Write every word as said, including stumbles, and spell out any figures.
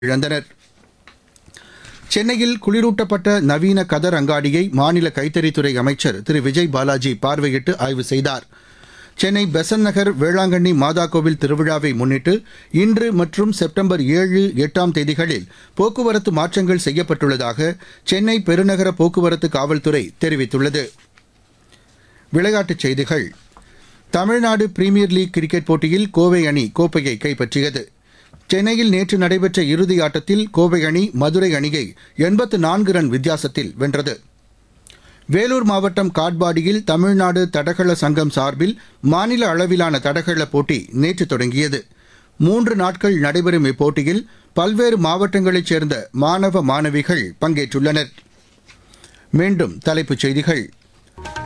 இழந்தனர். சென்னையில் குளிரூட்டப்பட்ட நவீன கதர் அங்காடியை மாநில கைத்தறித்துறை அமைச்சர் திரு விஜய் பாலாஜி பார்வையிட்டு ஆய்வு செய்தார். சென்னை பெசன்ட் நகர் வேளாங்கண்ணி மாதா கோவில் திருவிழாவை முன்னிட்டு இன்று மற்றும் செப்டம்பர் ஏழு எட்டாம் தேதிகளில் போக்குவரத்து மாற்றங்கள் செய்யப்பட்டுள்ளதாக சென்னை பெருநகர போக்குவரத்து காவல்துறை தெரிவித்துள்ளது. விளையாட்டுச் செய்திகள். தமிழ்நாடு பிரீமியர் லீக் கிரிக்கெட் போட்டியில் கோவை அணி கோப்பையை கைப்பற்றியது. சென்னையில் நேற்று நடைபெற்ற இறுதி ஆட்டத்தில் கோவை அணி மதுரை அணியை எண்பத்து நான்கு ரன் வித்தியாசத்தில் வென்றது. வேலூர் மாவட்டம் காட்பாடியில் தமிழ்நாடு தடகள சங்கம் சார்பில் மாநில அளவிலான தடகள போட்டி நேற்று தொடங்கியது. மூன்று நாட்கள் நடைபெறும் இப்போட்டியில் பல்வேறு மாவட்டங்களைச் சேர்ந்த மாணவ மாணவிகள் பங்கேற்றுள்ளனர். மீண்டும் தலைப்புச் செய்திகள்.